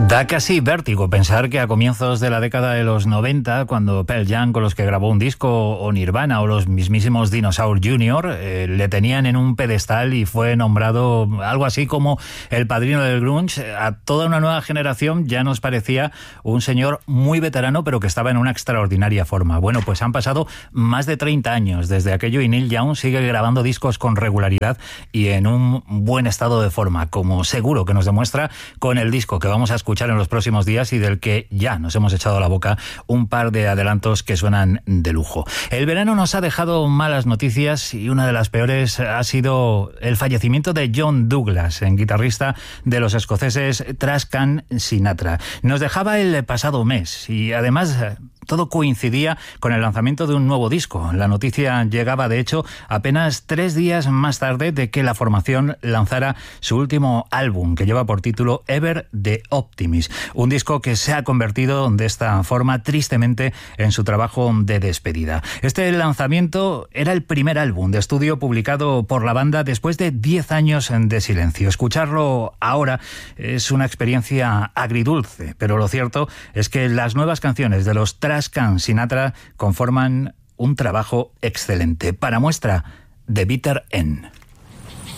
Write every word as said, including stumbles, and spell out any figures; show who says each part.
Speaker 1: Da casi vértigo pensar que a comienzos de la década de los noventa, cuando Pearl Jam, con los que grabó un disco, o Nirvana o los mismísimos Dinosaur junior, eh, le tenían en un pedestal y fue nombrado algo así como el padrino del grunge, a toda una nueva generación ya nos parecía un señor muy veterano, pero que estaba en una extraordinaria forma. Bueno, pues han pasado más de treinta años desde aquello y Neil Young sigue grabando discos con regularidad y en un buen estado de forma, como seguro que nos demuestra con el disco que vamos a escuchar en los próximos días y del que ya nos hemos echado a la boca un par de adelantos que suenan de lujo. El verano nos ha dejado malas noticias y una de las peores ha sido el fallecimiento de John Douglas, guitarrista de los escoceses Trascan Sinatra. Nos dejaba el pasado mes y además todo coincidía con el lanzamiento de un nuevo disco. La noticia llegaba, de hecho, apenas tres días más tarde de que la formación lanzara su último álbum, que lleva por título Ever the Optimist. Un disco que se ha convertido de esta forma, tristemente, en su trabajo de despedida. Este lanzamiento era el primer álbum de estudio publicado por la banda después de diez años de silencio. Escucharlo ahora es una experiencia agridulce, pero lo cierto es que las nuevas canciones de los Trascan Sinatra conforman un trabajo excelente. Para muestra, The Bitter End.